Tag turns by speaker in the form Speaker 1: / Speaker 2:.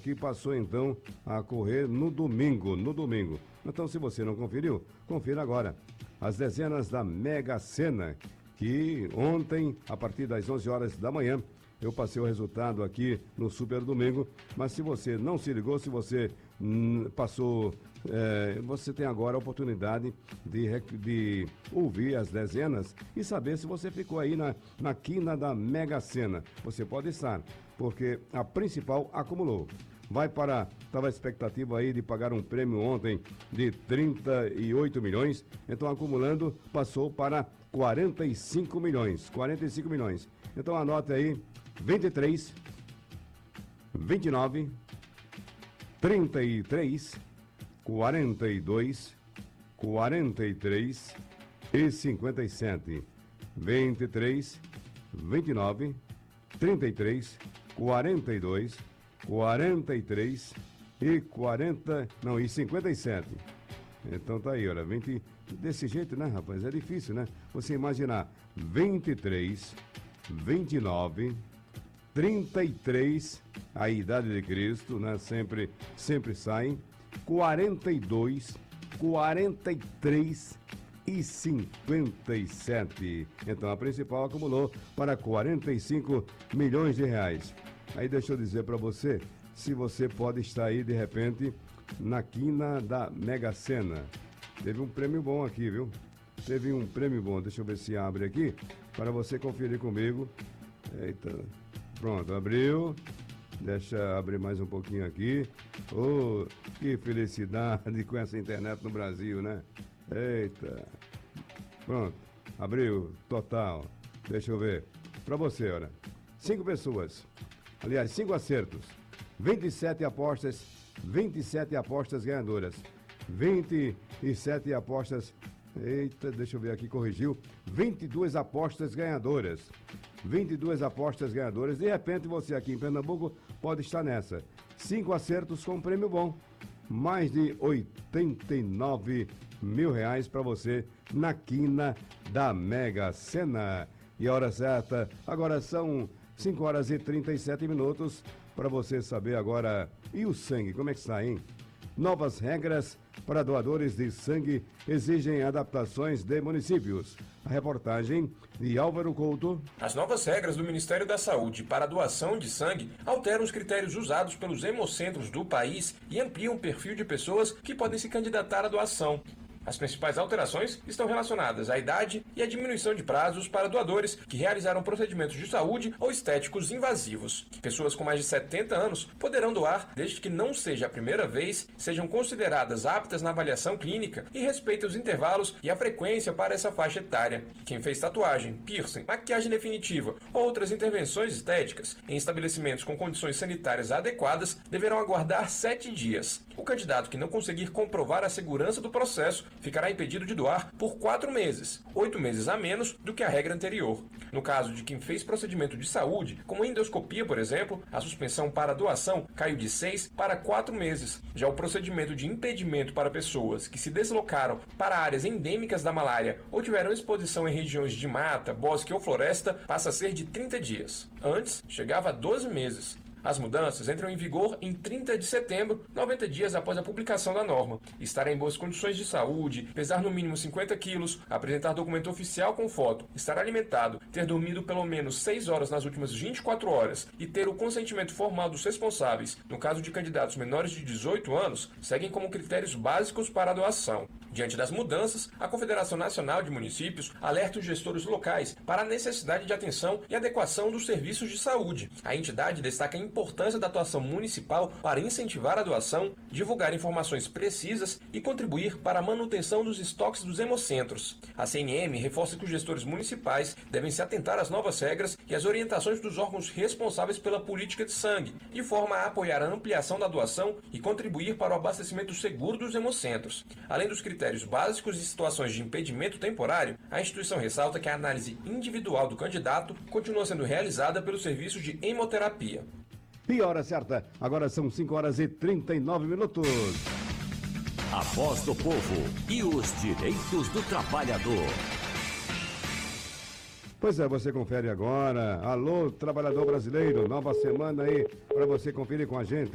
Speaker 1: que passou então a correr no domingo. Então, se você não conferiu, confira agora. As dezenas da Mega Sena, que ontem, a partir das 11 horas da manhã, eu passei o resultado aqui no Super Domingo, mas se você não se ligou, se você passou, você tem agora a oportunidade de ouvir as dezenas e saber se você ficou aí na quina da Mega Sena. Você pode estar, porque a principal acumulou. Estava a expectativa aí de pagar um prêmio ontem de 38 milhões, então acumulando passou para 45 milhões. Então anote aí, 23, 29, 33, 42, 43 e 57. 23, 29, 33, 42, 43 e 57. Então tá aí, olha, 20, desse jeito, né, rapaz? É difícil, né? Você imaginar 23, 29, 33, a idade de Cristo, né? Sempre saem. 42, 43 e 57. Então a principal acumulou para 45 milhões de reais. Aí deixa eu dizer para você, se você pode estar aí de repente na quina da Mega Sena. Teve um prêmio bom aqui, viu? Teve um prêmio bom, deixa eu ver se abre aqui, para você conferir comigo. Eita, pronto, abriu. Deixa abrir mais um pouquinho aqui. Oh, que felicidade com essa internet no Brasil, né? Eita. Pronto, abriu, total. Deixa eu ver. Para você, olha. 5 pessoas. Aliás, 5 acertos. 27 apostas ganhadoras. 27 apostas. Eita, deixa eu ver aqui, corrigiu. 22 apostas ganhadoras. 22 apostas ganhadoras. De repente, você aqui em Pernambuco pode estar nessa. 5 acertos com um prêmio bom. Mais de 89 mil reais para você na quina da Mega Sena. E a hora certa, agora são 5 horas e 37 minutos. Para você saber agora, e o sangue, como é que está, hein? Novas regras para doadores de sangue exigem adaptações de municípios. A reportagem de Álvaro Couto.
Speaker 2: As novas regras do Ministério da Saúde para a doação de sangue alteram os critérios usados pelos hemocentros do país e ampliam o perfil de pessoas que podem se candidatar à doação. As principais alterações estão relacionadas à idade e à diminuição de prazos para doadores que realizaram procedimentos de saúde ou estéticos invasivos. Pessoas com mais de 70 anos poderão doar desde que não seja a primeira vez, sejam consideradas aptas na avaliação clínica e respeitem os intervalos e a frequência para essa faixa etária. Quem fez tatuagem, piercing, maquiagem definitiva ou outras intervenções estéticas em estabelecimentos com condições sanitárias adequadas deverão aguardar 7 dias. O candidato que não conseguir comprovar a segurança do processo ficará impedido de doar por 4 meses, 8 meses a menos do que a regra anterior. No caso de quem fez procedimento de saúde, como endoscopia, por exemplo, a suspensão para a doação caiu de 6 para 4 meses. Já o procedimento de impedimento para pessoas que se deslocaram para áreas endêmicas da malária ou tiveram exposição em regiões de mata, bosque ou floresta passa a ser de 30 dias. Antes, chegava a 12 meses. As mudanças entram em vigor em 30 de setembro, 90 dias após a publicação da norma. Estar em boas condições de saúde, pesar no mínimo 50 quilos, apresentar documento oficial com foto, estar alimentado, ter dormido pelo menos 6 horas nas últimas 24 horas e ter o consentimento formal dos responsáveis, no caso de candidatos menores de 18 anos, seguem como critérios básicos para a doação. Diante das mudanças, a Confederação Nacional de Municípios alerta os gestores locais para a necessidade de atenção e adequação dos serviços de saúde. A entidade destaca a importância da atuação municipal para incentivar a doação, divulgar informações precisas e contribuir para a manutenção dos estoques dos hemocentros. A CNM reforça que os gestores municipais devem se atentar às novas regras e às orientações dos órgãos responsáveis pela política de sangue, de forma a apoiar a ampliação da doação e contribuir para o abastecimento seguro dos hemocentros. Além dos critérios básicos e situações de impedimento temporário, a instituição ressalta que a análise individual do candidato continua sendo realizada pelo serviço de hemoterapia.
Speaker 1: E a hora certa, agora são 5 horas e 39 minutos.
Speaker 3: A voz do povo e os direitos do trabalhador.
Speaker 1: Pois é, você confere agora. Alô, trabalhador brasileiro, nova semana aí para você conferir com a gente.